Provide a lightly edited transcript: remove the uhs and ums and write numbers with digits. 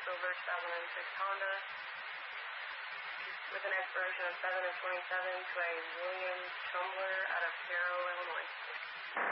silver 2006 Honda with an expiration of 7 of 27 to a Williams